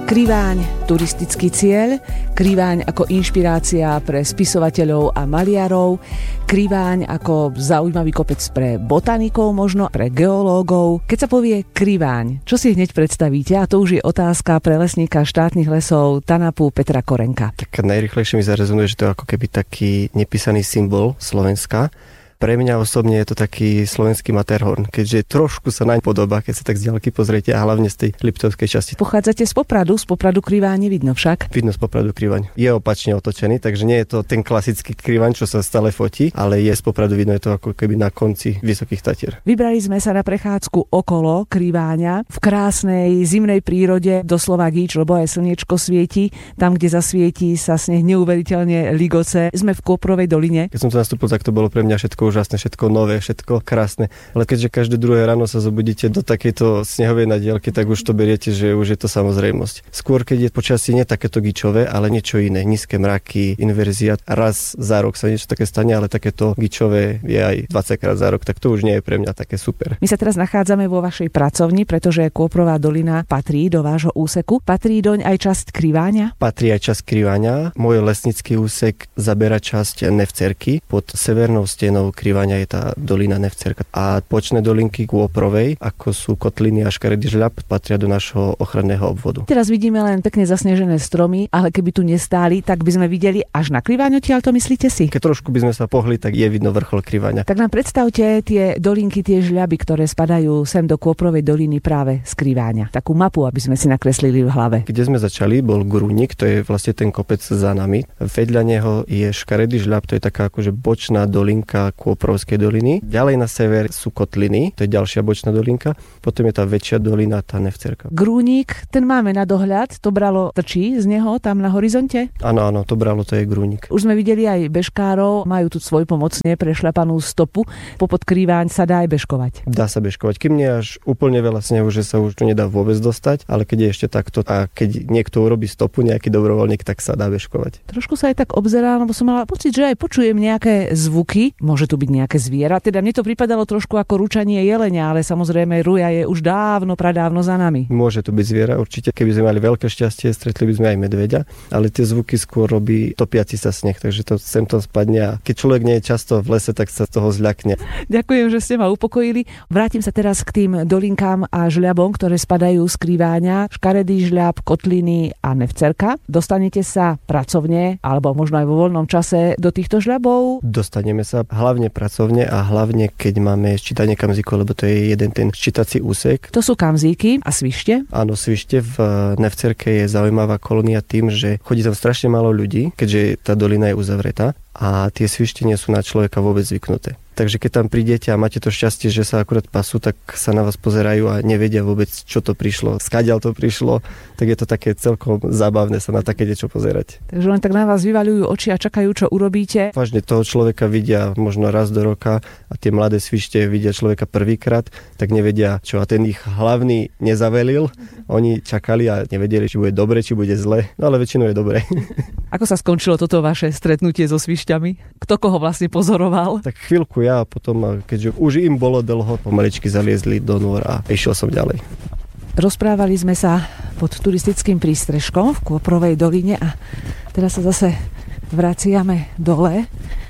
Kriváň, turistický cieľ, Kriváň ako inšpirácia pre spisovateľov a maliarov, Kriváň ako zaujímavý kopec pre botanikov, možno pre geológov. Keď sa povie Kriváň, čo si hneď predstavíte? A to už je otázka pre lesníka štátnych lesov TANAPu Petra Korenka. Tak najrýchlejšie mi zarezonuje, že to je ako keby taký nepísaný symbol Slovenska. Pre mňa osobne je to taký slovenský Matterhorn, keďže trošku sa naň podobá, keď sa tak z diaľky pozriete, a hlavne z tej Liptovskej časti. Pochádzate z Popradu Kriváň nevidno však? Vidno z Popradu Kriváň. Je opačne otočený, takže nie je to ten klasický Kriváň, čo sa stále fotí, ale je z Popradu vidno, je to ako keby na konci Vysokých Tatier. Vybrali sme sa na prechádzku okolo Kriváňa v krásnej zimnej prírode, doslova gíč, lebo aj slniečko svieti. Tam, kde zasvietí, sa sneh neuveriteľne ligoce. Sme v Kôprovej doline. Keď som sa nastúpil, tak to bolo pre mňa všetko úžasné, všetko nové, všetko krásne. Ale keďže každé druhé ráno sa zobudíte do takejto snehovej nadielky, tak už to beriete, že už je to samozrejmosť. Skôr, keď je počasie nie takéto gičové, ale niečo iné, nízke mraky, inverzia, raz za rok sa niečo také stane, ale takéto gičové je aj 20 krát za rok, tak to už nie je pre mňa také super. My sa teraz nachádzame vo vašej pracovni, pretože Kôprová dolina patrí do vášho úseku. Patrí doň aj časť Kriváňa? Patrí aj časť Kriváňa. Môj lesnícky úsek zabera časť Nevcerky. Pod severnou stenou Kriváňa je tá dolina Nevcerka. A počné dolinky Kôprovej, ako sú Kotliny a Škaredý žľab, patria do našho ochranného obvodu. Teraz vidíme len pekne zasnežené stromy, ale keby tu nestáli, tak by sme videli až na Kriváň odtiaľ, to myslíte si? Keď trošku by sme sa pohli, tak je vidno vrchol Kriváňa. Tak nám predstavte tie dolinky, tie žľaby, ktoré spadajú sem do Kôprovej doliny práve z Kriváňa. Takú mapu, aby sme si nakreslili v hlave. Kde sme začali, bol Grúnik, to je vlastne ten kopec za nami. Vedľa neho je Škaredý žľab, to je taká akože bočná dolinka Kôprovskej doliny. Ďalej na sever sú Kotliny, to je ďalšia bočná dolinka. Potom je tá väčšia dolina, tá Nevcerka. Grúnik, ten máme na dohľad, to bralo trčí z neho tam na horizonte? Áno, to bralo, to je Grúnik. Už sme videli aj bežkárov, majú tu svoj pomocne prešľapanú stopu. Popod Kriváň sa dá aj bežkovať. Dá sa bežkovať. Kým nie až úplne veľa snehu, že sa už tu nedá vôbec dostať, ale keď je ešte takto a keď niekto urobí stopu, nejaký dobrovoľník, tak sa dá bežkovať. Trošku sa aj tak obzerám, lebo som mala pocit, že aj počujem nejaké zvuky. Môže tu byť nejaké zviera. Teda mne to pripadalo trošku ako ručanie jelenia, ale samozrejme ruja je už pradávno za nami. Môže tu byť zviera, určite. Keby sme mali veľké šťastie, stretli by sme aj medveďa, ale tie zvuky skôr robí topiaci sa sneh, takže to sem to spadne a keď človek nie je často v lese, tak sa z toho zľakne. Ďakujem, že ste ma upokojili. Vrátim sa teraz k tým dolinkám a žľabom, ktoré spadajú z Kriváňa, Škaredý žľab, Kotliny a Nevcerka. Dostanete sa pracovne alebo možno aj vo voľnom čase do týchto žľabov? Dostaneme sa hlavne pracovne a hlavne keď máme ščítanie kamzíkov, lebo to je jeden ten ščítací úsek. To sú kamzíky a svište? Áno, svište v Nevcerke je zaujímavá kolónia tým, že chodí tam strašne málo ľudí, keďže tá dolina je uzavretá a tie svište nie sú na človeka vôbec zvyknuté. Takže keď tam prídete a máte to šťastie, že sa akurát pasú, tak sa na vás pozerajú a nevedia vôbec, čo to prišlo, skadiaľ to prišlo, tak je to také celkom zábavné sa na také niečo pozerať. Takže len tak na vás vyvaľujú oči a čakajú, čo urobíte. Vážne toho človeka vidia možno raz do roka a tie mladé svište vidia človeka prvýkrát, tak nevedia čo. A ten ich hlavný nezavelil. Oni čakali a nevedeli, či bude dobre, či bude zle, no ale väčšinou je dobre. Ako sa skončilo toto vaše stretnutie so svišťami? Kto koho vlastne pozoroval? Tak chvíľku ja a potom, keďže už im bolo dlho, pomaličky zaliezli do nôr a išiel som ďalej. Rozprávali sme sa pod turistickým prístrežkom v Kôprovej doline a teraz sa zase vraciame dole.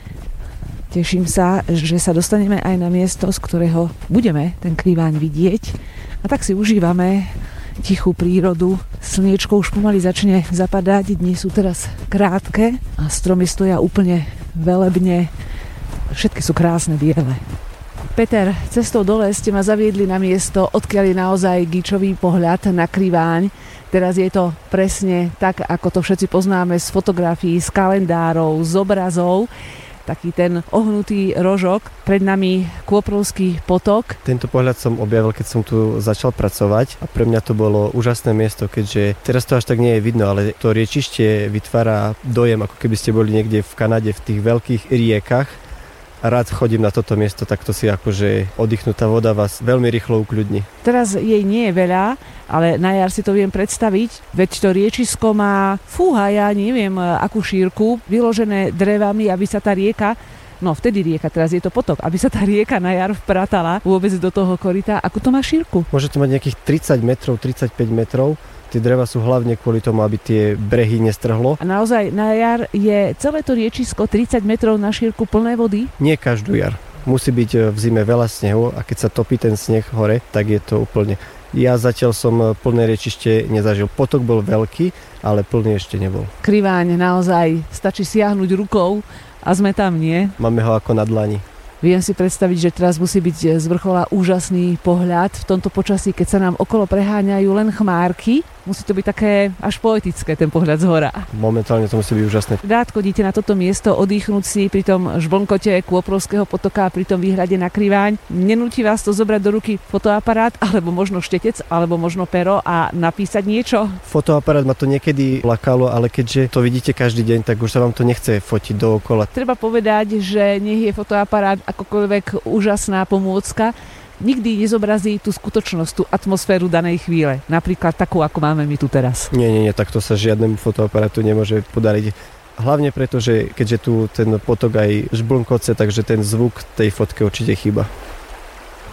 Teším sa, že sa dostaneme aj na miesto, z ktorého budeme ten Kriváň vidieť. A tak si užívame tichú prírodu. Slniečko už pomaly začne zapadať, dni sú teraz krátke a stromy stoja úplne velebne. Všetky sú krásne biele. Peter, cestou dole ste ma zaviedli na miesto, odkiaľ je naozaj gíčový pohľad na Kriváň. Teraz je to presne tak, ako to všetci poznáme z fotografií, z kalendárov, z obrazov. Taký ten ohnutý rožok, pred nami Kôprovský potok. Tento pohľad som objavil, keď som tu začal pracovať a pre mňa to bolo úžasné miesto, keďže teraz to až tak nie je vidno, ale to riečište vytvára dojem, ako keby ste boli niekde v Kanade v tých veľkých riekach. Rád chodím na toto miesto, takto si akože oddychnutá voda vás veľmi rýchlo ukľudní. Teraz jej nie je veľa, ale na jar si to viem predstaviť, veď to riečisko má, ja neviem akú šírku, vyložené drevami, aby sa tá rieka No vtedy rieka, teraz je to potok. Aby sa tá rieka na jar vpratala vôbec do toho koryta, ako to má šírku? Môže to mať nejakých 30 metrov, 35 metrov. Tie dreva sú hlavne kvôli tomu, aby tie brehy nestrhlo. A naozaj na jar je celé to riečisko 30 metrov na šírku plné vody? Nie každú jar. Musí byť v zime veľa snehu a keď sa topí ten sneh hore, tak je to úplne... Ja zatiaľ som plné riečište nezažil. Potok bol veľký, ale plný ešte nebol. Kriváň naozaj stačí siahnuť rukou a sme tam, nie? Máme ho ako na dlani. Viem si predstaviť, že teraz musí byť z vrchola úžasný pohľad v tomto počasí, keď sa nám okolo preháňajú len chmárky. Musí to byť také až poetické, ten pohľad z hora. Momentálne to musí byť úžasné. Rád chodíte na toto miesto oddychnúť si pri tom žblnkote Kôprovského potoka, pri tom výhrade na Kriváň. Nenúti vás to zobrať do ruky fotoaparát, alebo možno štetec, alebo možno pero a napísať niečo? Fotoaparát ma to niekedy lakalo, ale keďže to vidíte každý deň, tak už sa vám to nechce fotiť dookola. Treba povedať, že nech je fotoaparát akokoľvek úžasná pomôcka, nikdy nezobrazí tú skutočnosť, tú atmosféru danej chvíle. Napríklad takú, ako máme my tu teraz. Nie, takto sa žiadnemu fotoaparátu nemôže podariť. Hlavne preto, že keďže tu ten potok aj žblnkoce, takže ten zvuk tej fotke určite chýba.